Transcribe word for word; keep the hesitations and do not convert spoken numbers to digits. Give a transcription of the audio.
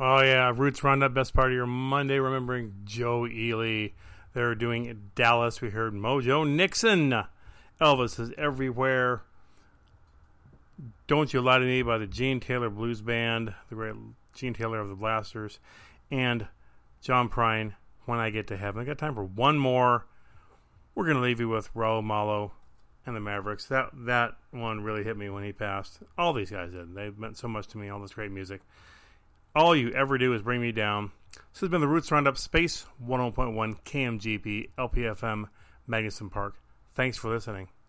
Oh, yeah. Roots Roundup, best part of your Monday, remembering Joe Ely. They're doing Dallas. We heard Mojo Nixon. Elvis is Everywhere. Don't You Lie to Me by the Gene Taylor Blues Band, the great Gene Taylor of the Blasters, and John Prine, When I Get to Heaven. I got time for one more. We're going to leave you with Raul Malo and the Mavericks. That that one really hit me when he passed. All these guys did. They meant so much to me, all this great music. All you ever do is bring me down. This has been the Roots Roundup, Space one oh one point one K M G P, L P F M, Magnuson Park. Thanks for listening.